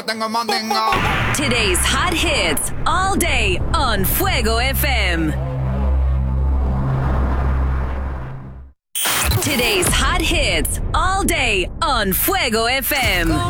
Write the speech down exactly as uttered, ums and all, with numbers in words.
Tengo mandinga. Today's hot hits all day on Fuego F M. Today's hot hits all day on Fuego F M.